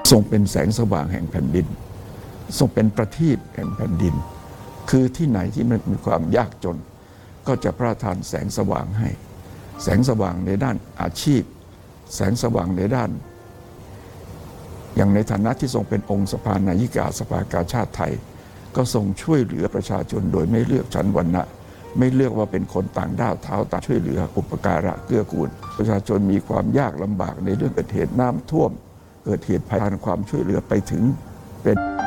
ทรงเป็นแสงสว่างแห่งแผ่นดินทรงเป็นประทีปแห่งแผ่นดินคือที่ไหนที่มันมีความยากจนก็จะพระทานแสงสว่างให้แสงสว่างในด้านอาชีพแสงสว่างในด้านอย่างในฐานะที่ทรงเป็นองค์สภานายิกาสภากาชาติไทยก็ทรงช่วยเหลือประชาชนโดยไม่เลือกชั้นวรรณะไม่เลือกว่าเป็นคนต่างด้าวเท้าตาช่วยเหลืออุปการะเกื้อกูลประชาชนมีความยากลำบากในเรื่องเกิดเหตุน้ำท่วมเกิดเหตุภัยทานความช่วยเหลือไปถึงเป็น